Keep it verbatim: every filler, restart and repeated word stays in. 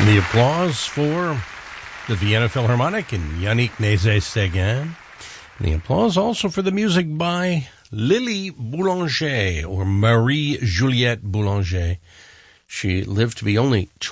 The applause for the Vienna Philharmonic and Yannick Nézet-Séguin. The applause also for the music by Lily Boulanger, or Marie Juliette Boulanger. She lived to be only